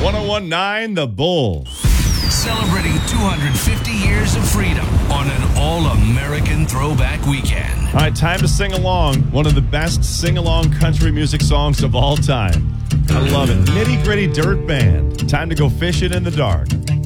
1019 The Bull. Celebrating 250 years of freedom on an all-American throwback weekend. All right, time to sing along. One of the best sing-along country music songs of all time. I love it. Nitty Gritty Dirt Band. Time to go fishing in the dark.